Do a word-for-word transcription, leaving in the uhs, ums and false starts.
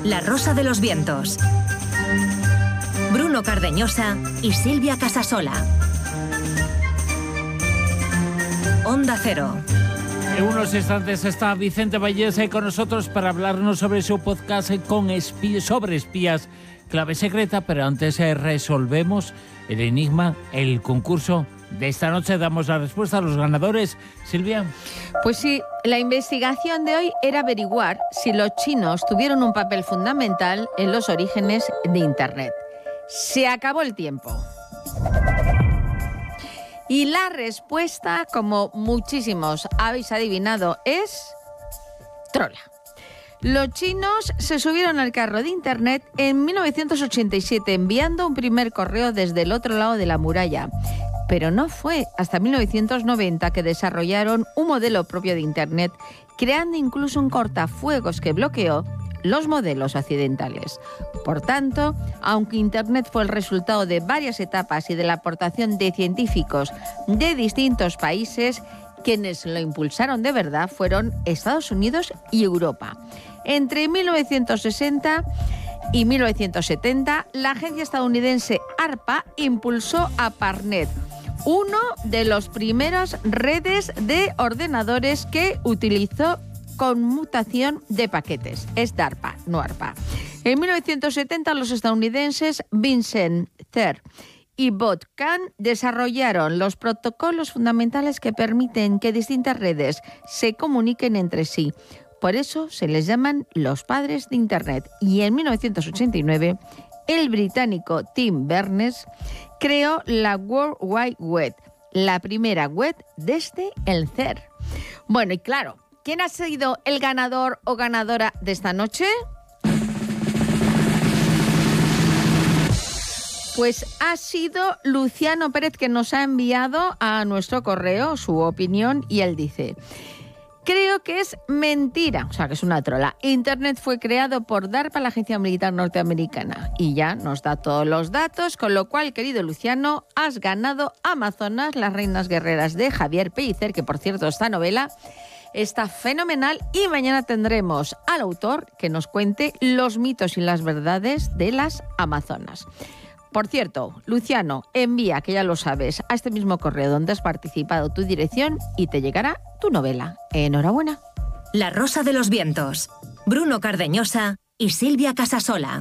La Rosa de los Vientos. Bruno Cardeñosa y Silvia Casasola. Onda Cero. En unos instantes está Vicente Vallese con nosotros para hablarnos sobre su podcast con espí- sobre espías, Clave Secreta, pero antes eh, resolvemos el enigma, el concurso de esta noche. Damos la respuesta a los ganadores. Silvia. Pues sí, la investigación de hoy era averiguar si los chinos tuvieron un papel fundamental en los orígenes de Internet. Se acabó el tiempo. Y la respuesta, como muchísimos habéis adivinado, es trola. Los chinos se subieron al carro de Internet en mil novecientos ochenta y siete enviando un primer correo desde el otro lado de la muralla. Pero no fue hasta mil novecientos noventa que desarrollaron un modelo propio de Internet, creando incluso un cortafuegos que bloqueó los modelos occidentales. Por tanto, aunque Internet fue el resultado de varias etapas y de la aportación de científicos de distintos países, quienes lo impulsaron de verdad fueron Estados Unidos y Europa. Entre mil novecientos sesenta y mil novecientos setenta, la agencia estadounidense ARPA impulsó ARPANET, uno de los primeros redes de ordenadores que utilizó conmutación de paquetes. Es DARPA, no ARPA. En mil novecientos setenta, los estadounidenses Vincent Cerf y Bot Kahn desarrollaron los protocolos fundamentales que permiten que distintas redes se comuniquen entre sí. Por eso se les llaman los padres de Internet. Y en mil novecientos ochenta y nueve, el británico Tim Berners creó la World Wide Web, la primera web desde el C E R. Bueno, y claro, ¿quién ha sido el ganador o ganadora de esta noche? Pues ha sido Luciano Pérez, que nos ha enviado a nuestro correo su opinión y él dice: creo que es mentira, o sea, que es una trola. Internet fue creado por DARPA, la agencia militar norteamericana. Y ya nos da todos los datos, con lo cual, querido Luciano, has ganado Amazonas, las reinas guerreras de Javier Pellicer, que por cierto, esta novela está fenomenal, y mañana tendremos al autor que nos cuente los mitos y las verdades de las Amazonas. Por cierto, Luciano, envía, que ya lo sabes, a este mismo correo donde has participado tu dirección y te llegará tu novela. Enhorabuena. La Rosa de los Vientos. Bruno Cardeñosa y Silvia Casasola.